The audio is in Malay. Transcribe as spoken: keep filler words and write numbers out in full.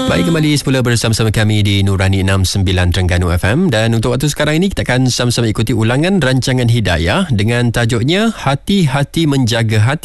Baik, kembali semula bersama-sama kami di Nurani enam sembilan Terengganu F M. Dan untuk waktu sekarang ini kita akan sama-sama ikuti ulangan rancangan Hidayah dengan tajuknya Hati-Hati Menjaga Hati.